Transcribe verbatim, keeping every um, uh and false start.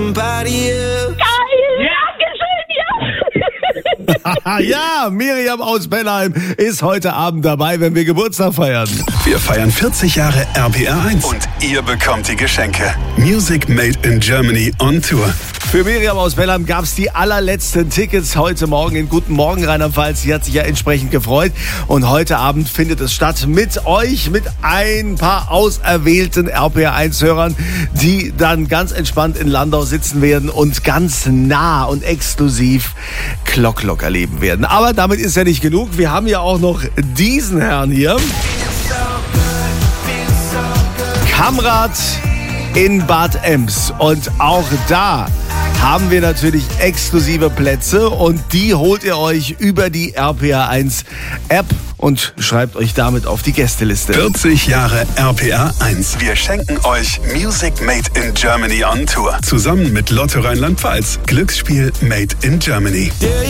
somebody else. Geil! Ja. Ja, Miriam aus Bellheim ist heute Abend dabei, wenn wir Geburtstag feiern. Wir feiern vierzig Jahre R P R eins und ihr bekommt die Geschenke. Music Made in Germany on Tour. Für Miriam aus Bellheim gab es die allerletzten Tickets heute Morgen in Guten Morgen Rheinland-Pfalz. Sie hat sich ja entsprechend gefreut. Und heute Abend findet es statt mit euch, mit ein paar auserwählten R P R eins Hörern, die dann ganz entspannt in Landau sitzen werden und ganz nah und exklusiv Klock-Lock erleben werden. Aber damit ist ja nicht genug. Wir haben ja auch noch diesen Herrn hier. Kamrat in Bad Ems. Und auch da haben wir natürlich exklusive Plätze und die holt ihr euch über die R P R eins App und schreibt euch damit auf die Gästeliste. vierzig Jahre R P R eins. Wir schenken euch Music Made in Germany on Tour. Zusammen mit Lotto Rheinland-Pfalz. Glücksspiel Made in Germany. There